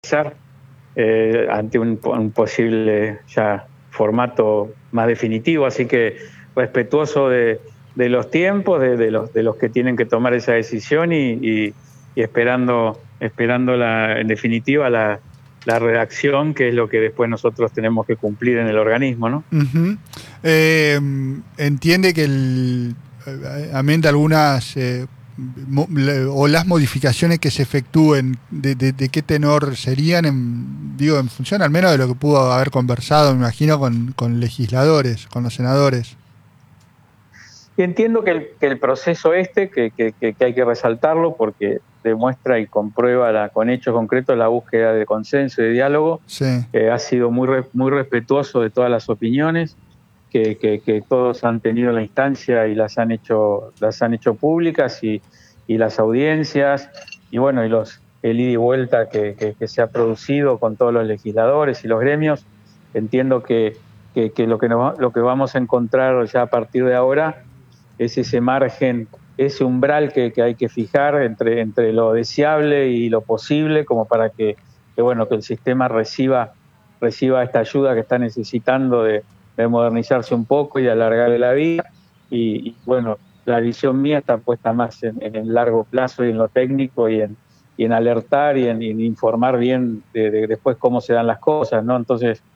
ante un posible ya formato más definitivo, así que respetuoso de los tiempos, de los que tienen que tomar esa decisión y esperando en definitiva la redacción, que es lo que después nosotros tenemos que cumplir en el organismo, ¿no? Uh-huh. Entiende que amén de algunas o las modificaciones que se efectúen, de qué tenor serían, en función al menos de lo que pudo haber conversado, me imagino, con legisladores, con los senadores. Y entiendo que el proceso que hay que resaltarlo porque demuestra y comprueba con hechos concretos la búsqueda de consenso y de diálogo, sí. Ha sido muy respetuoso de todas las opiniones, que todos han tenido la instancia y las han hecho públicas, y las audiencias, y bueno, el ida y vuelta que se ha producido con todos los legisladores y los gremios. Entiendo que lo que vamos a encontrar ya a partir de ahora es ese margen, ese umbral que hay que fijar entre lo deseable y lo posible, como para que el sistema reciba esta ayuda que está necesitando de modernizarse un poco y de alargarle la vida. Y bueno, la visión mía está puesta más en el largo plazo y en lo técnico y en alertar y en informar bien de después cómo se dan las cosas, ¿no? Entonces,